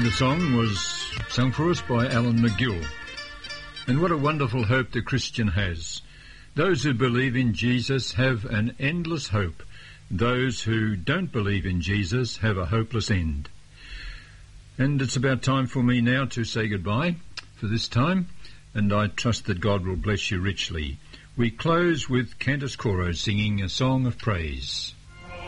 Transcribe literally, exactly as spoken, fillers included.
And the song was sung for us by Alan McGill. And what a wonderful hope the Christian has. Those who believe in Jesus have an endless hope. Those who don't believe in Jesus have a hopeless end. And it's about time for me now to say goodbye for this time, and I trust that God will bless you richly. We close with Cantus Coro singing a song of praise.